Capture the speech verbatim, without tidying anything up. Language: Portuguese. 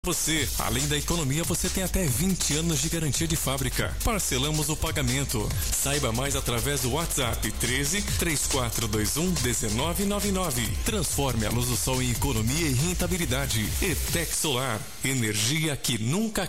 Você, além da economia, você tem até vinte anos de garantia de fábrica. Parcelamos o pagamento. Saiba mais através do WhatsApp treze, três quatro dois um, um nove nove nove. Transforme a luz do sol em economia e rentabilidade. Etec Solar, energia que nunca